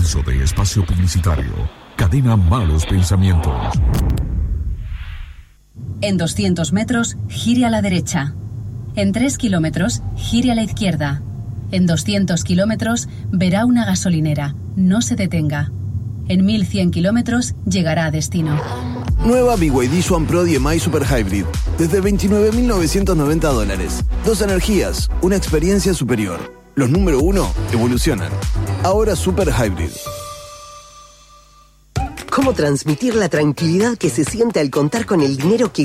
Comienzo de espacio publicitario. Cadena Malos Pensamientos. En 200 metros, gire a la derecha. En 3 kilómetros, gire a la izquierda. En 200 kilómetros, verá una gasolinera. No se detenga. En 1100 kilómetros, llegará a destino. Nueva BYD Swan Pro DMI Super Hybrid. Desde $29.990. 2 energías, una experiencia superior. Los número 1 evolucionan. Ahora Super Hybrid. ¿Cómo transmitir la tranquilidad que se siente al contar con el dinero que